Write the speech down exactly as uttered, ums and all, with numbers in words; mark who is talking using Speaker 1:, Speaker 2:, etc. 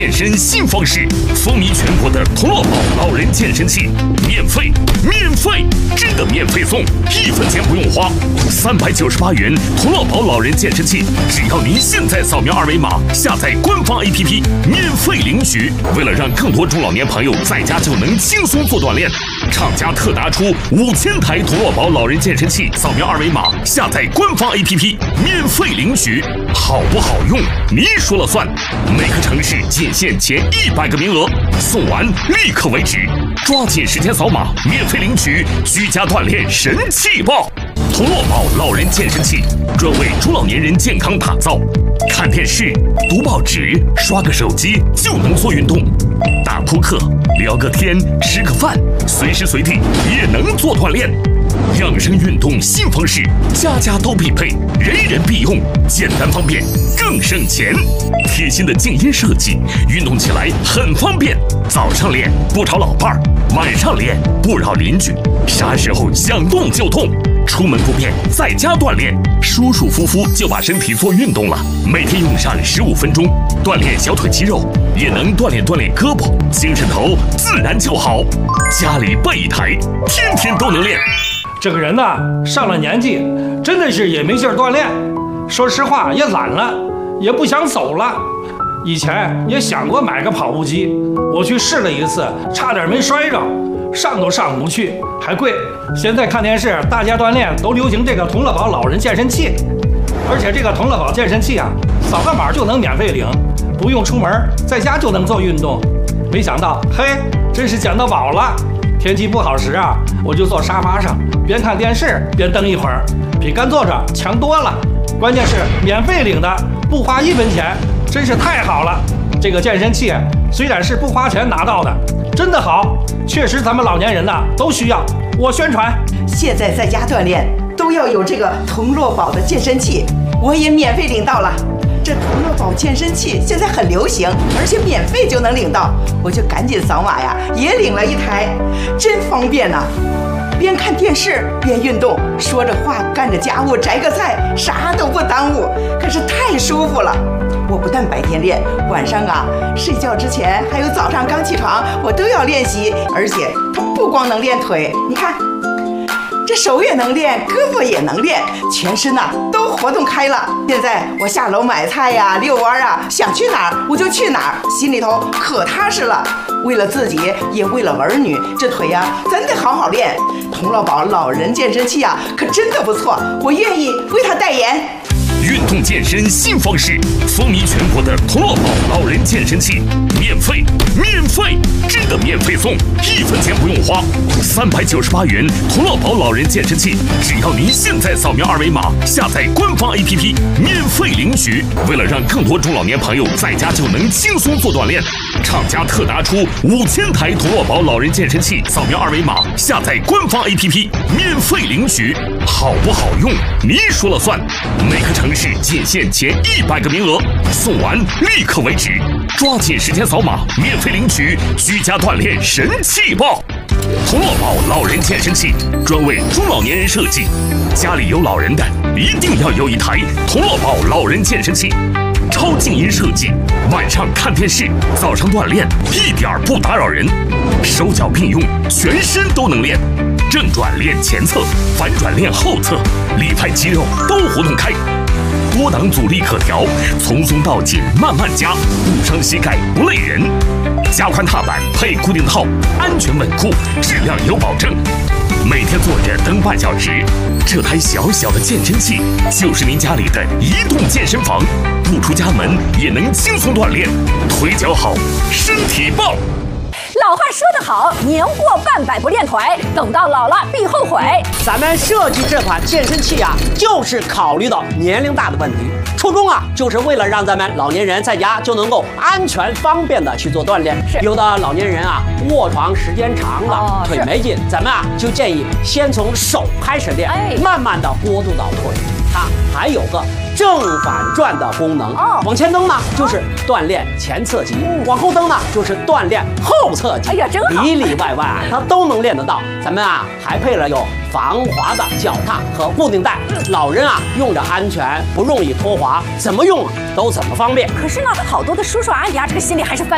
Speaker 1: 健身新方式，风靡全国的童乐宝老人健身器，免费，免费，真的免费送，一分钱不用花，三百九十八元童乐宝老人健身器，只要您现在扫描二维码，下载官方 A P P， 免费领取。为了让更多中老年朋友在家就能轻松做锻炼，厂家特拿出五千台童乐宝老人健身器，扫描二维码，下载官方 A P P， 免费领取。好不好用，您说了算。每个城市仅限前一百个名额，送完立刻为止，抓紧时间扫码，免费领取居家锻炼神器报。童乐宝老人健身器专为中老年人健康打造，看电视、读报纸、刷个手机就能做运动，打扑克、聊个天、吃个饭，随时随地也能做锻炼。养生运动新方式，家家都必备，人人必用，简单方便，更省钱。贴心的静音设计，运动起来很方便。早上练不吵老伴儿，晚上练不扰邻居，啥时候想动就动。出门不便，在家锻炼，舒舒服服就把身体做运动了。每天用上十五分钟，锻炼小腿肌肉，也能锻炼锻炼胳膊，精神头自然就好。家里备一台，天天都能练。
Speaker 2: 这个人呐，上了年纪，真的是也没劲儿锻炼。说实话，也懒了，也不想走了。以前也想过买个跑步机，我去试了一次，差点没摔着，上都上不去，还贵。现在看电视，大家锻炼都流行这个童乐宝老人健身器，而且这个童乐宝健身器啊，扫个码就能免费领，不用出门，在家就能做运动。没想到，嘿，真是捡到宝了。天气不好时啊，我就坐沙发上，边看电视边蹬一会儿，比干坐着强多了。关键是免费领的，不花一分钱，真是太好了。这个健身器虽然是不花钱拿到的，真的好，确实咱们老年人呐都需要。我宣传，
Speaker 3: 现在在家锻炼都要有这个童乐宝的健身器，我也免费领到了。这童乐宝健身器现在很流行，而且免费就能领到，我就赶紧扫码呀，也领了一台，真方便呐、啊！边看电视边运动，说着话干着家务，摘个菜，啥都不耽误，可是太舒服了。我不但白天练，晚上啊睡觉之前还有早上刚起床，我都要练习，而且它不光能练腿，你看。这手也能练，胳膊也能练，全身呐、啊、都活动开了。现在我下楼买菜呀、遛弯啊，想去哪儿我就去哪儿，心里头可踏实了。为了自己，也为了儿女，这腿呀、啊、真的好好练。童乐宝老人健身器啊，可真的不错，我愿意为他代言。
Speaker 1: 运动健身新方式，风靡全国的童乐宝老人健身器，免费，免费，真的免费送，一分钱不用花，三百九十八元童乐宝老人健身器，只要您现在扫描二维码，下载官方 A P P， 免费领取。为了让更多中老年朋友在家就能轻松做锻炼，厂家特拿出五千台童乐宝老人健身器，扫描二维码，下载官方 A P P， 免费领取。好不好用，您说了算。每个城市仅限前一百个名额，送完立刻为止，抓紧时间扫码，免费领取居家锻炼神器报。童乐宝老人健身器专为中老年人设计，家里有老人的一定要有一台童乐宝老人健身器。超静音设计，晚上看电视，早上锻炼，一点不打扰人。手脚并用，全身都能练。正转练前侧，反转练后侧，里派肌肉都活动开。多档阻力可调，从松到紧慢慢加，不伤膝盖不累人。加宽踏板配固定套，安全稳固，质量有保证。每天坐着蹬半小时，这台小小的健身器就是您家里的移动健身房，不出家门也能轻松锻炼，腿脚好，身体棒。
Speaker 4: 老话说得好，年过半百不练腿，等到老了必后悔。
Speaker 5: 咱们设计这款健身器啊，就是考虑到年龄大的问题，初衷啊，就是为了让咱们老年人在家就能够安全方便的去做锻炼。有的老年人啊，卧床时间长了，哦、腿没劲，咱们啊就建议先从手开始练，哎、慢慢的过渡到腿。它还有个正反转的功能，哦、往前蹬呢就是锻炼前侧肌，嗯、往后蹬呢就是锻炼后侧肌。哎呀，真好，里里外外啊它都能练得到。咱们啊还配了有防滑的脚踏和固定带，嗯、老人啊用着安全，不容易脱滑，怎么用啊都怎么方便。
Speaker 4: 可是呢，好多的叔叔阿姨啊，这个心里还是犯